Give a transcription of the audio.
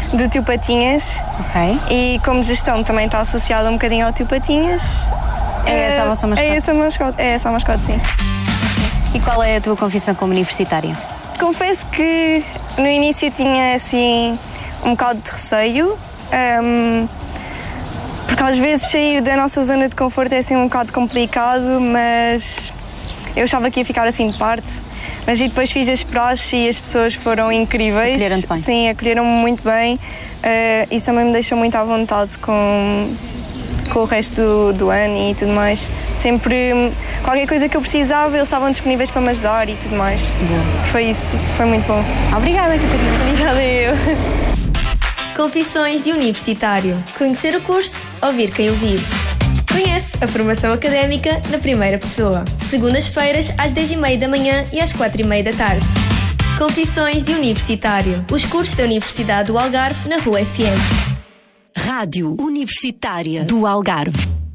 do Tio Patinhas. Ok. E como gestão também está associada um bocadinho ao Tio Patinhas. É essa a vossa mascote? É essa a mascote, sim. E qual é a tua confissão como universitária? Confesso que no início tinha assim um bocado de receio, porque às vezes sair da nossa zona de conforto é assim um bocado complicado, mas eu achava que ia ficar assim de parte. Mas e depois fiz as praxes e as pessoas foram incríveis. Acolheram-te bem? Sim, acolheram-me muito bem. Isso também me deixou muito à vontade com o resto do ano e tudo mais. Sempre, qualquer coisa que eu precisava, eles estavam disponíveis para me ajudar e tudo mais. Foi isso, foi muito bom. Obrigada, Catarina. Obrigada eu. Confissões de Universitário. Conhecer o curso, ouvir quem o vive. Conhece a formação académica na primeira pessoa. Segundas-feiras às 10h30 da manhã e às 4h30 da tarde. Confissões de Universitário. Os cursos da Universidade do Algarve na Rua FM. Rádio Universitária do Algarve.